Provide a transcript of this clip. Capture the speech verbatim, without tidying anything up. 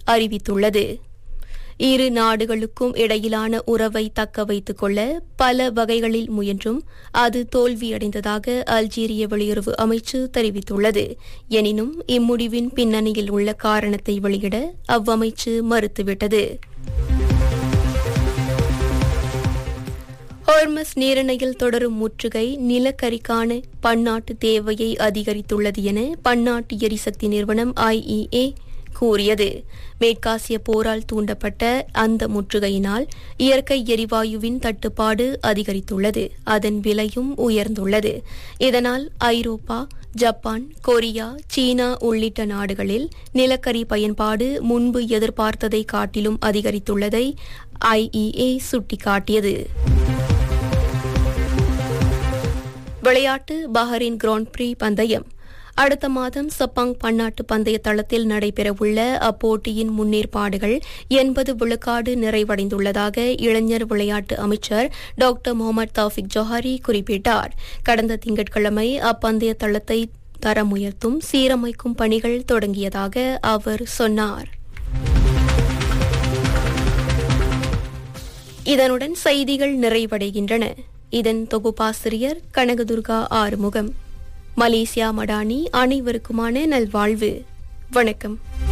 அறிவித்துள்ளது. இரு நாடுகளுக்கும் இடையிலான உறவை தக்க வைத்துக் கொள்ள பல வகைகளில் முயன்றும் அது தோல்வியடைந்ததாக அல்ஜீரிய வெளியுறவு அமைச்சு தெரிவித்துள்ளது. எனினும் இம்முடிவின் பின்னணியில் உள்ள காரணத்தை வெளியிட அவ்வமைச்சு மறுத்துவிட்டது. ஹோர்மஸ் நீரிணையில் தொடரும் முற்றுகை நிலக்கரிக்கான பன்னாட்டு தேவையை அதிகரித்துள்ளது என பன்னாட்டு எரிசக்தி நிறுவனம் ஐஇஏ கூறியது. மேற்காசிய போரால் தூண்டப்பட்ட அந்த முற்றுகையினால் இயற்கை எரிவாயுவின் தட்டுப்பாடு அதிகரித்துள்ளது. அதன் விலையும் உயர்ந்துள்ளது. இதனால் ஐரோப்பா, ஜப்பான், கொரியா, சீனா உள்ளிட்ட நாடுகளில் நிலக்கரி பயன்பாடு முன்பு எதிர்பார்த்ததை காட்டிலும் அதிகரித்துள்ளதை ஐஇஏ சுட்டிக்காட்டியது. விளையாட்டு பஹ்ரைன் கிராண்ட் பிரீ பந்தயம் அடுத்த மாதம் சப்பாங் பன்னாட்டு பந்தய தளத்தில் நடைபெறவுள்ள அப்போட்டியின் முன்னேற்பாடுகள் எண்பது விழுக்காடு நிறைவடைந்துள்ளதாக இளைஞர் விளையாட்டு அமைச்சர் டாக்டர் முகமது தௌஃபிக் ஜோஹரி குறிப்பிட்டார். கடந்த திங்கட்கிழமை அப்பந்தய தளத்தை தரம் உயர்த்தும் சீரமைக்கும் பணிகள் தொடங்கியதாக அவர் சொன்னார். இதனுடன் செய்திகள் நிறைவடைகின்றன. இதன் தொகுப்பாசிரியர் கனகதுர்கா ஆறுமுகம். மலேசியா மடானி அனைவருக்குமான நல்வாழ்வு. வணக்கம்.